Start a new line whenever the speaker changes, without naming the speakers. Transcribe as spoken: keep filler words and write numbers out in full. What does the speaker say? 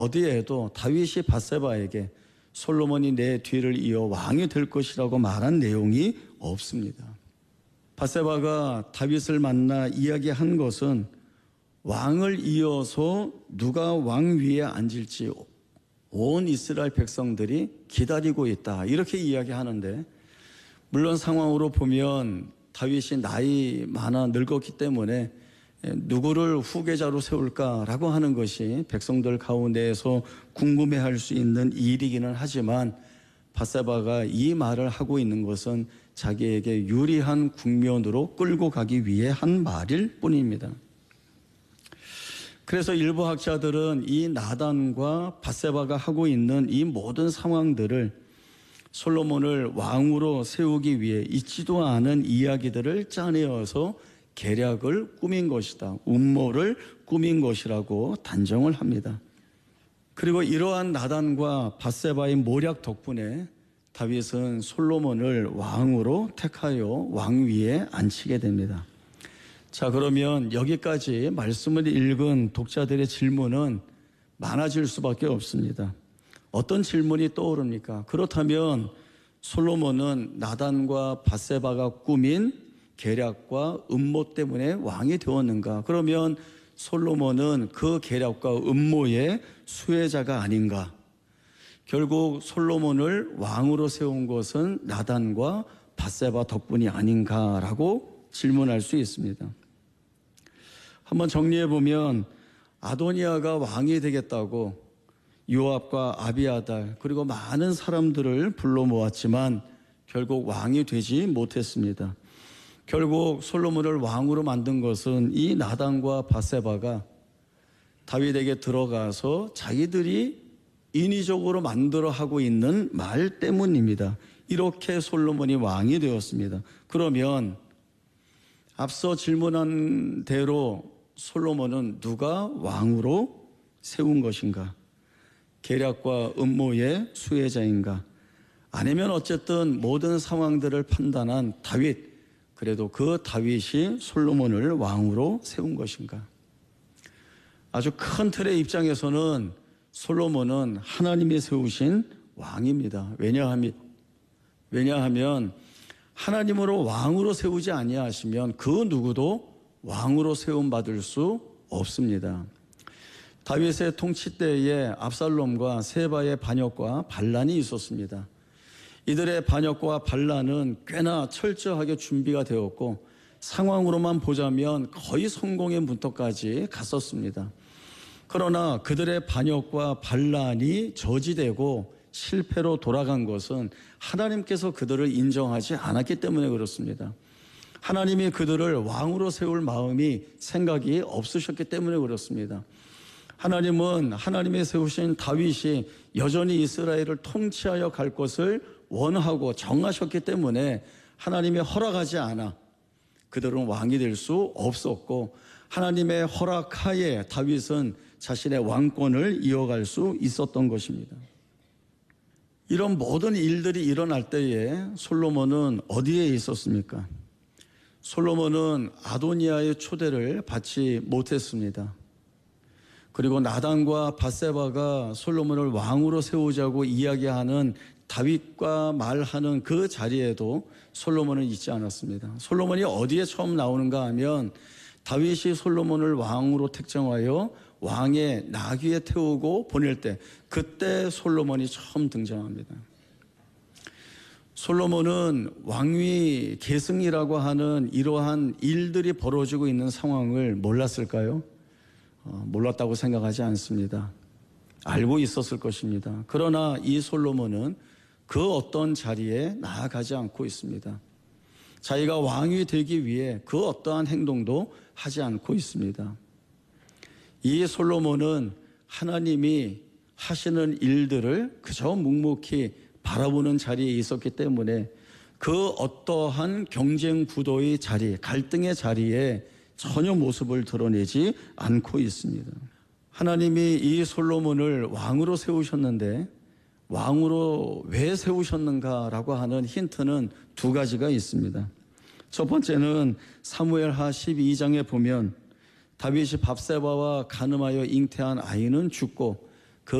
어디에도 다윗이 밧세바에게 솔로몬이 내 뒤를 이어 왕이 될 것이라고 말한 내용이 없습니다. 밧세바가 다윗을 만나 이야기한 것은 왕을 이어서 누가 왕 위에 앉을지 온 이스라엘 백성들이 기다리고 있다, 이렇게 이야기하는데, 물론 상황으로 보면 다윗이 나이 많아 늙었기 때문에 누구를 후계자로 세울까라고 하는 것이 백성들 가운데에서 궁금해할 수 있는 일이기는 하지만, 밧세바가 이 말을 하고 있는 것은 자기에게 유리한 국면으로 끌고 가기 위해 한 말일 뿐입니다. 그래서 일부 학자들은 이 나단과 밧세바가 하고 있는 이 모든 상황들을 솔로몬을 왕으로 세우기 위해 있지도 않은 이야기들을 짜내어서 계략을 꾸민 것이다, 음모를 꾸민 것이라고 단정을 합니다. 그리고 이러한 나단과 밧세바의 모략 덕분에 다윗은 솔로몬을 왕으로 택하여 왕위에 앉히게 됩니다. 자, 그러면 여기까지 말씀을 읽은 독자들의 질문은 많아질 수밖에 없습니다. 어떤 질문이 떠오릅니까? 그렇다면 솔로몬은 나단과 밧세바가 꾸민 계략과 음모 때문에 왕이 되었는가? 그러면 솔로몬은 그 계략과 음모의 수혜자가 아닌가? 결국 솔로몬을 왕으로 세운 것은 나단과 밧세바 덕분이 아닌가라고 질문할 수 있습니다. 한번 정리해 보면, 아도니아가 왕이 되겠다고 요압과 아비아달 그리고 많은 사람들을 불러 모았지만 결국 왕이 되지 못했습니다. 결국 솔로몬을 왕으로 만든 것은 이 나단과 밧세바가 다윗에게 들어가서 자기들이 인위적으로 만들어 하고 있는 말 때문입니다. 이렇게 솔로몬이 왕이 되었습니다. 그러면 앞서 질문한 대로 솔로몬은 누가 왕으로 세운 것인가? 계략과 음모의 수혜자인가? 아니면 어쨌든 모든 상황들을 판단한 다윗, 그래도 그 다윗이 솔로몬을 왕으로 세운 것인가? 아주 큰 틀의 입장에서는 솔로몬은 하나님이 세우신 왕입니다. 왜냐하면, 왜냐하면 하나님으로 왕으로 세우지 아니하시면 그 누구도 왕으로 세움받을 수 없습니다. 다윗의 통치 때에 압살롬과 세바의 반역과 반란이 있었습니다. 이들의 반역과 반란은 꽤나 철저하게 준비가 되었고 상황으로만 보자면 거의 성공의 문턱까지 갔었습니다. 그러나 그들의 반역과 반란이 저지되고 실패로 돌아간 것은 하나님께서 그들을 인정하지 않았기 때문에 그렇습니다. 하나님이 그들을 왕으로 세울 마음이, 생각이 없으셨기 때문에 그렇습니다. 하나님은 하나님이 세우신 다윗이 여전히 이스라엘을 통치하여 갈 것을 원하고 정하셨기 때문에 하나님이 허락하지 않아 그들은 왕이 될 수 없었고, 하나님의 허락하에 다윗은 자신의 왕권을 이어갈 수 있었던 것입니다. 이런 모든 일들이 일어날 때에 솔로몬은 어디에 있었습니까? 솔로몬은 아도니아의 초대를 받지 못했습니다. 그리고 나단과 밧세바가 솔로몬을 왕으로 세우자고 이야기하는 다윗과 말하는 그 자리에도 솔로몬은 있지 않았습니다. 솔로몬이 어디에 처음 나오는가 하면 다윗이 솔로몬을 왕으로 택정하여 왕의 나귀에 태우고 보낼 때, 그때 솔로몬이 처음 등장합니다. 솔로몬은 왕위 계승이라고 하는 이러한 일들이 벌어지고 있는 상황을 몰랐을까요? 어, 몰랐다고 생각하지 않습니다. 알고 있었을 것입니다. 그러나 이 솔로몬은 그 어떤 자리에 나아가지 않고 있습니다. 자기가 왕이 되기 위해 그 어떠한 행동도 하지 않고 있습니다. 이 솔로몬은 하나님이 하시는 일들을 그저 묵묵히 바라보는 자리에 있었기 때문에 그 어떠한 경쟁 구도의 자리, 갈등의 자리에 전혀 모습을 드러내지 않고 있습니다. 하나님이 이 솔로몬을 왕으로 세우셨는데 왕으로 왜 세우셨는가라고 하는 힌트는 두 가지가 있습니다. 첫 번째는 사무엘하 십이 장에 보면 다윗이 밧세바와 간음하여 잉태한 아이는 죽고